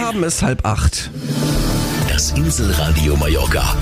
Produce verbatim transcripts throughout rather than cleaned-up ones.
haben es halb acht. Das Inselradio Mallorca.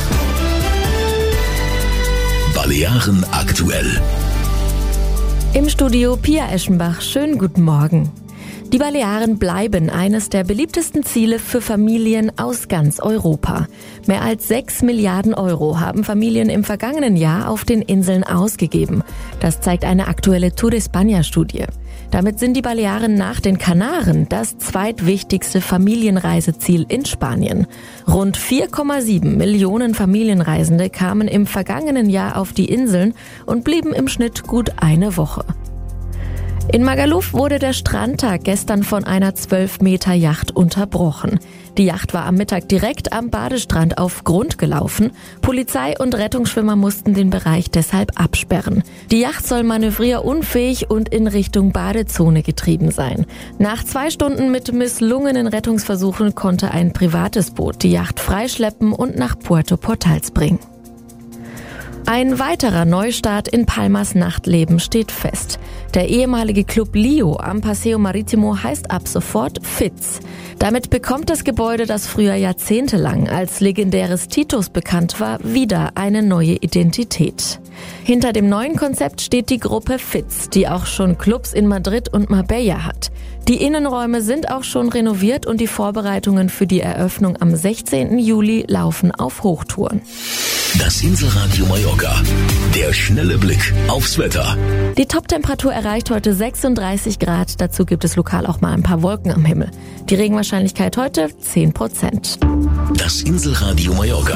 Balearen aktuell. Im Studio Pia Eschenbach. Schönen guten Morgen. Die Balearen bleiben eines der beliebtesten Ziele für Familien aus ganz Europa. Mehr als sechs Milliarden Euro haben Familien im vergangenen Jahr auf den Inseln ausgegeben. Das zeigt eine aktuelle Tour de España-Studie. Damit sind die Balearen nach den Kanaren das zweitwichtigste Familienreiseziel in Spanien. Rund vier Komma sieben Millionen Familienreisende kamen im vergangenen Jahr auf die Inseln und blieben im Schnitt gut eine Woche. In Magaluf wurde der Strandtag gestern von einer zwölf Meter Yacht unterbrochen. Die Yacht war am Mittag direkt am Badestrand auf Grund gelaufen. Polizei und Rettungsschwimmer mussten den Bereich deshalb absperren. Die Yacht soll manövrierunfähig und in Richtung Badezone getrieben sein. Nach zwei Stunden mit misslungenen Rettungsversuchen konnte ein privates Boot die Yacht freischleppen und nach Puerto Portals bringen. Ein weiterer Neustart in Palmas Nachtleben steht fest. Der ehemalige Club Lio am Paseo Marítimo heißt ab sofort Fitz. Damit bekommt das Gebäude, das früher jahrzehntelang als legendäres Titus bekannt war, wieder eine neue Identität. Hinter dem neuen Konzept steht die Gruppe Fitz, die auch schon Clubs in Madrid und Marbella hat. Die Innenräume sind auch schon renoviert und die Vorbereitungen für die Eröffnung am sechzehnten Juli laufen auf Hochtouren. Das Inselradio Mallorca. Der schnelle Blick aufs Wetter. Die Toptemperatur erreicht heute sechsunddreißig Grad. Dazu gibt es lokal auch mal ein paar Wolken am Himmel. Die Regenwahrscheinlichkeit heute zehn Prozent. Das Inselradio Mallorca.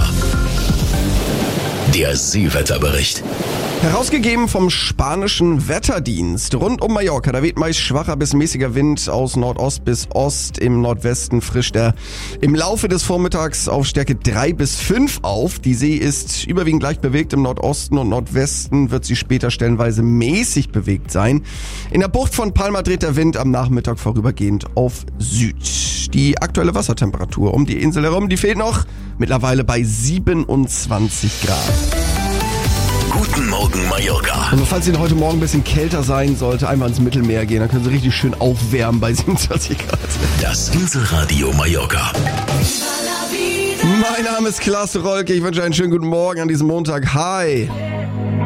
Der Seewetterbericht. Herausgegeben vom spanischen Wetterdienst. Rund um Mallorca, da weht meist schwacher bis mäßiger Wind aus Nordost bis Ost. Im Nordwesten frischt er im Laufe des Vormittags auf Stärke drei bis fünf auf. Die See ist überwiegend leicht bewegt. Im Nordosten und Nordwesten wird sie später stellenweise mäßig bewegt sein. In der Bucht von Palma dreht der Wind am Nachmittag vorübergehend auf Süd. Die aktuelle Wassertemperatur um die Insel herum, die fehlt noch. Mittlerweile bei siebenundzwanzig Grad. Guten Morgen, Mallorca. Und falls Ihnen heute Morgen ein bisschen kälter sein sollte, einmal ins Mittelmeer gehen, dann können Sie richtig schön aufwärmen bei siebenundzwanzig Grad. Das Inselradio Mallorca. Mein Name ist Klaas Rolke. Ich wünsche einen schönen guten Morgen an diesem Montag. Hi.